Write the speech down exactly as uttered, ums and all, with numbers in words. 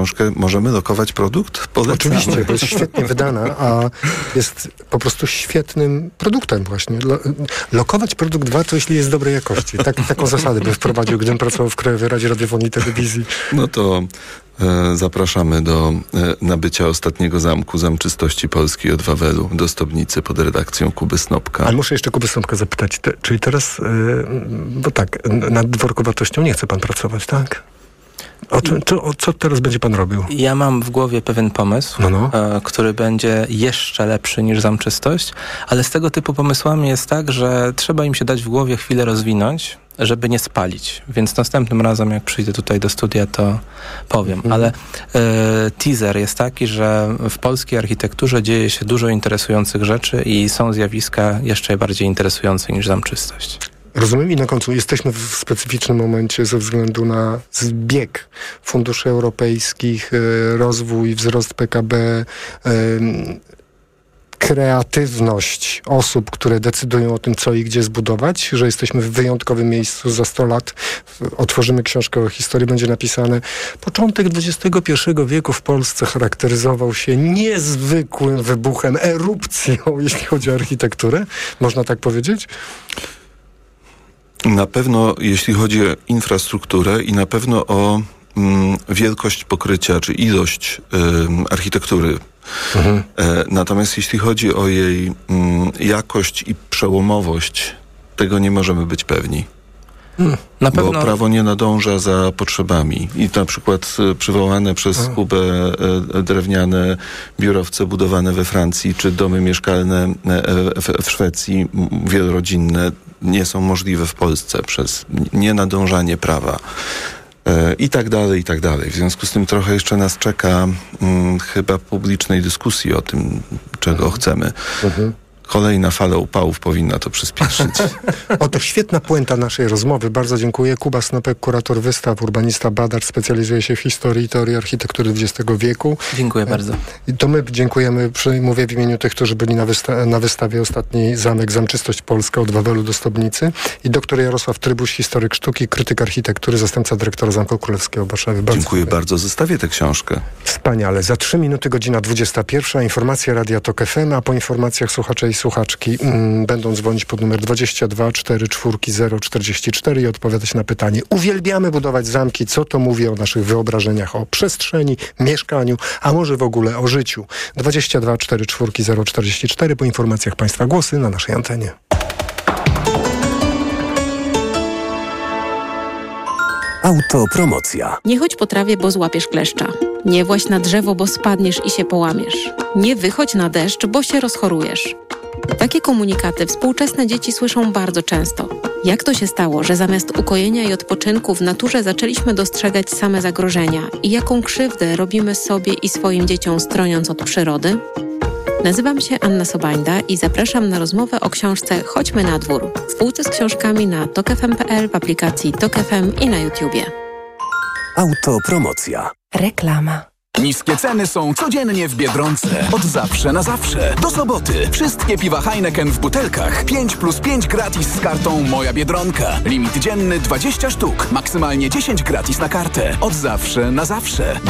książkę Możemy lokować produkt? Polecamy. Oczywiście, bo jest świetnie wydana, a jest po prostu świetnym produktem właśnie. Lo- lokować produkt warto, jeśli jest dobrej jakości. Tak, taką zasadę bym wprowadził, gdybym pracował w Krajowej Radzie Radiofonii i Telewizji. No to e, zapraszamy do e, nabycia Ostatniego Zamku Zamczystości Polskiej od Wawelu do Stobnicy pod redakcją Kuby Snopka. Ale muszę jeszcze Kuby Snopka zapytać, te, czyli teraz, e, bo tak, nad dworkowatością nie chce pan pracować, tak? O, czy, czy, o, co teraz będzie pan robił? Ja mam w głowie pewien pomysł, no, no. E, który będzie jeszcze lepszy niż zamczystość, ale z tego typu pomysłami jest tak, że trzeba im się dać w głowie chwilę rozwinąć, żeby nie spalić. Więc następnym razem, jak przyjdę tutaj do studia, to powiem. Mhm. Ale e, teaser jest taki, że w polskiej architekturze dzieje się dużo interesujących rzeczy i są zjawiska jeszcze bardziej interesujące niż zamczystość. Rozumiem i na końcu jesteśmy w specyficznym momencie ze względu na zbieg funduszy europejskich, rozwój, wzrost P K B, kreatywność osób, które decydują o tym, co i gdzie zbudować, że jesteśmy w wyjątkowym miejscu. Za sto lat otworzymy książkę o historii, będzie napisane: początek dwudziestego pierwszego wieku w Polsce charakteryzował się niezwykłym wybuchem, erupcją, jeśli chodzi o architekturę. Można tak powiedzieć? Na pewno, jeśli chodzi o infrastrukturę i na pewno o mm, wielkość pokrycia, czy ilość ym, architektury. Mhm. E, natomiast jeśli chodzi o jej mm, jakość i przełomowość, tego nie możemy być pewni. Hmm. Na pewno... Bo prawo nie nadąża za potrzebami. I na przykład e, przywołane przez Hmm. Kubę e, drewniane biurowce budowane we Francji, czy domy mieszkalne e, w, w Szwecji, m, wielorodzinne, nie są możliwe w Polsce przez nienadążanie prawa. E, I tak dalej, i tak dalej. W związku z tym trochę jeszcze nas czeka mm, chyba publicznej dyskusji o tym, czego mhm. chcemy. Mhm. Kolejna fala upałów powinna to przyspieszyć. Oto świetna puenta naszej rozmowy. Bardzo dziękuję. Kuba Snopek, kurator wystaw, urbanista, badacz, specjalizuje się w historii i teorii architektury dwudziestego wieku. Dziękuję bardzo. I to my dziękujemy, mówię w imieniu tych, którzy byli na, wysta- na wystawie Ostatni Zamek Zamczystość Polska od Wawelu do Stobnicy, i doktor Jarosław Trybuś, historyk sztuki, krytyk architektury, zastępca dyrektora Zamku Królewskiego w Warszawie. Bardzo dziękuję dziękuję bardzo. Zostawię tę książkę. Wspaniale. Za trzy minuty godzina dwudziesta pierwsza. Informacja Radia Tok F M, a po informacjach słuchacze i słuchaczki mm, będą dzwonić pod numer dwadzieścia dwa cztery cztery zero czterdzieści cztery i odpowiadać na pytanie: uwielbiamy budować zamki, co to mówi o naszych wyobrażeniach o przestrzeni, mieszkaniu, a może w ogóle o życiu. dwadzieścia dwa cztery cztery zero czterdzieści cztery. Po informacjach państwa głosy na naszej antenie. Autopromocja. Nie chodź po trawie, bo złapiesz kleszcza. Nie właź na drzewo, bo spadniesz i się połamiesz. Nie wychodź na deszcz, bo się rozchorujesz. Takie komunikaty współczesne dzieci słyszą bardzo często. Jak to się stało, że zamiast ukojenia i odpoczynku w naturze zaczęliśmy dostrzegać same zagrożenia i jaką krzywdę robimy sobie i swoim dzieciom, stroniąc od przyrody? Nazywam się Anna Sobańda i zapraszam na rozmowę o książce Chodźmy na dwór w półce z książkami na tok f m kropka p l, w aplikacji Tok F M i na YouTubie. Autopromocja. Reklama. Niskie ceny są codziennie w Biedronce. Od zawsze na zawsze. Do soboty. Wszystkie piwa Heineken w butelkach. pięć plus pięć gratis z kartą Moja Biedronka. Limit dzienny dwadzieścia sztuk. Maksymalnie dziesięć gratis na kartę. Od zawsze na zawsze.